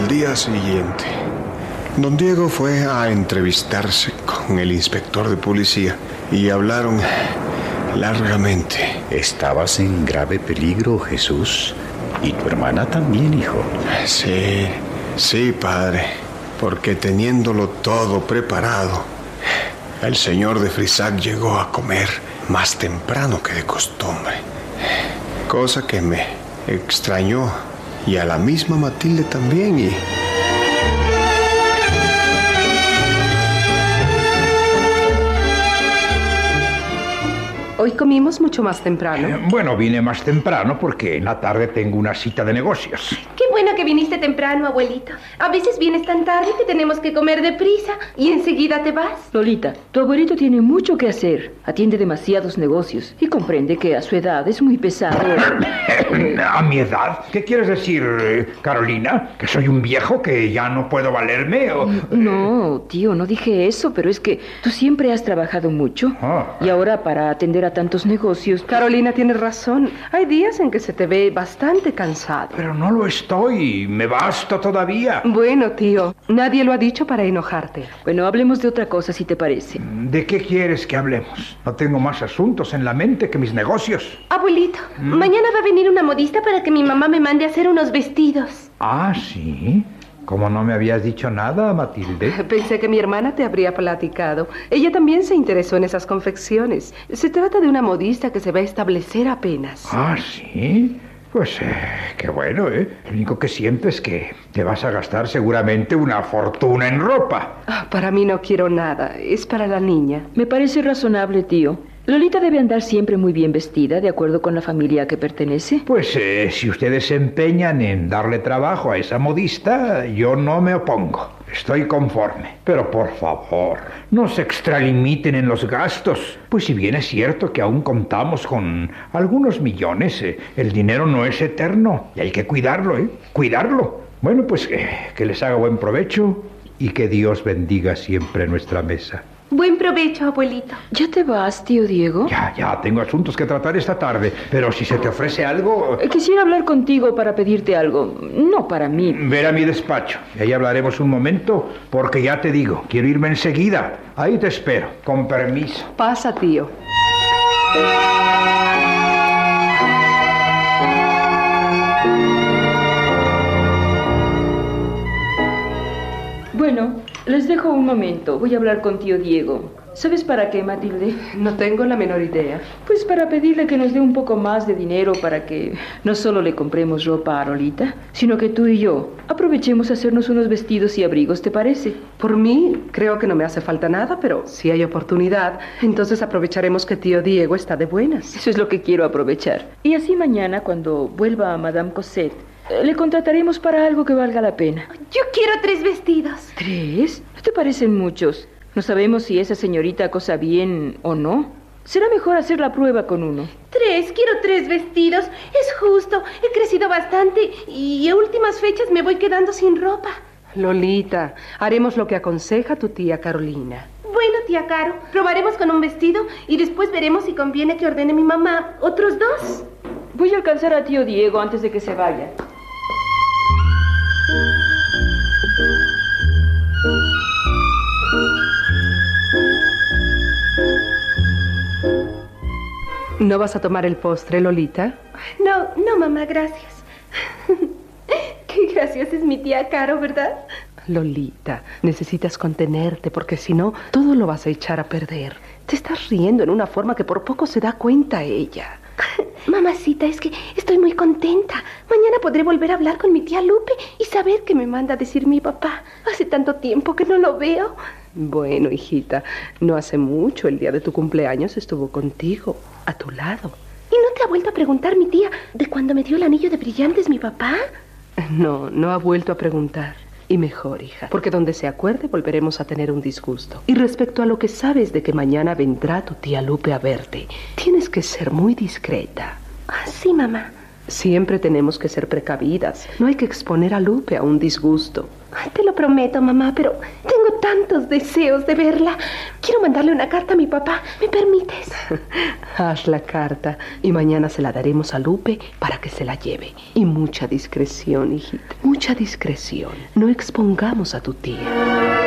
Al día siguiente, don Diego fue a entrevistarse con el inspector de policía y hablaron largamente. Estabas en grave peligro, Jesús. Y tu hermana también, hijo. Sí, padre. Porque teniéndolo todo preparado, el señor de Frisac llegó a comer más temprano que de costumbre. Cosa que me extrañó. Y a la misma Matilde también. Hoy comimos mucho más temprano. Bueno, vine más temprano porque en la tarde tengo una cita de negocios. Qué bueno que viniste temprano, abuelito. A veces vienes tan tarde que tenemos que comer deprisa y enseguida te vas. Lolita, tu abuelito tiene mucho que hacer. Atiende demasiados negocios y comprende que a su edad es muy pesado. ¿A mi edad? ¿Qué quieres decir, Carolina? ¿Que soy un viejo que ya no puedo valerme? No, tío, no dije eso, pero es que tú siempre has trabajado mucho. Y ahora para atender a tantos negocios... Carolina tiene razón. Hay días en que se te ve bastante cansado. Pero no lo estoy. Me basta todavía. Bueno, tío, nadie lo ha dicho para enojarte. Bueno, hablemos de otra cosa, si te parece. ¿De qué quieres que hablemos? No tengo más asuntos en la mente que mis negocios. Abuelito, mañana va a venir una modista para que mi mamá me mande a hacer unos vestidos. ¿Ah, sí? ¿Cómo no me habías dicho nada, Matilde? Pensé que mi hermana te habría platicado. Ella también se interesó en esas confecciones. Se trata de una modista que se va a establecer apenas. ¿Ah, sí? Pues, qué bueno, ¿eh? Lo único que siento es que te vas a gastar seguramente una fortuna en ropa. Para mí no quiero nada. Es para la niña. Me parece razonable, tío. Lolita debe andar siempre muy bien vestida, de acuerdo con la familia a que pertenece. Pues si ustedes se empeñan en darle trabajo a esa modista, yo no me opongo. Estoy conforme. Pero por favor, no se extralimiten en los gastos. Pues si bien es cierto que aún contamos con algunos millones, el dinero no es eterno y hay que cuidarlo, ¿eh? Cuidarlo. Bueno, pues que les haga buen provecho y que Dios bendiga siempre nuestra mesa. Buen provecho, abuelito. ¿Ya te vas, tío Diego? Ya, tengo asuntos que tratar esta tarde. Pero si se te ofrece algo... Quisiera hablar contigo para pedirte algo. No para mí. Ver a mi despacho. Y ahí hablaremos un momento, porque ya te digo, quiero irme enseguida. Ahí te espero. Con permiso. Pasa, tío. Bueno, les dejo un momento. Voy a hablar con tío Diego. ¿Sabes para qué, Matilde? No tengo la menor idea. Pues para pedirle que nos dé un poco más de dinero para que no solo le compremos ropa a Lolita, sino que tú y yo aprovechemos a hacernos unos vestidos y abrigos, ¿te parece? Por mí, creo que no me hace falta nada, pero si hay oportunidad, entonces aprovecharemos que tío Diego está de buenas. Eso es lo que quiero aprovechar. Y así mañana, cuando vuelva a Madame Cosette, le contrataremos para algo que valga la pena. Yo quiero 3 vestidos. ¿3? ¿No te parecen muchos? No sabemos si esa señorita cosa bien o no. Será mejor hacer la prueba con uno. 3, quiero 3 vestidos. Es justo, he crecido bastante y a últimas fechas me voy quedando sin ropa. Lolita, haremos lo que aconseja tu tía Carolina. Bueno, tía Caro, probaremos con un vestido y después veremos si conviene que ordene mi mamá otros 2. Voy a alcanzar a tío Diego antes de que se vaya. ¿No vas a tomar el postre, Lolita? No, mamá, gracias. Qué graciosa es mi tía Caro, ¿verdad? Lolita, necesitas contenerte porque si no, todo lo vas a echar a perder. Te estás riendo en una forma que por poco se da cuenta ella. Mamacita, es que estoy muy contenta. Mañana podré volver a hablar con mi tía Lupe y saber qué me manda a decir mi papá. Hace tanto tiempo que no lo veo. Bueno, hijita, no hace mucho, el día de tu cumpleaños estuvo contigo, a tu lado. ¿Y no te ha vuelto a preguntar mi tía de cuando me dio el anillo de brillantes mi papá? No ha vuelto a preguntar. Y mejor, hija, porque donde se acuerde volveremos a tener un disgusto. Y respecto a lo que sabes de que mañana vendrá tu tía Lupe a verte, tienes que ser muy discreta. Sí, mamá. Siempre tenemos que ser precavidas. No hay que exponer a Lupe a un disgusto. Te lo prometo, mamá, pero tengo tantos deseos de verla. Quiero mandarle una carta a mi papá. ¿Me permites? Haz la carta y mañana se la daremos a Lupe para que se la lleve. Y mucha discreción, hijita. Mucha discreción. No expongamos a tu tía.